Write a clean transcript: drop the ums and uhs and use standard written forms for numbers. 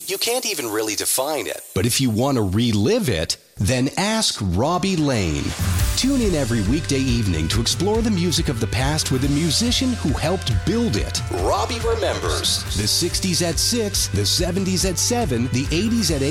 you can't even really define it. But if you want to relive it, then ask Robbie Lane. Tune in every weekday evening to explore the music of the past with a musician who helped build it. Robbie remembers the 60s at 6, the 70s at 7, the 80s at 8.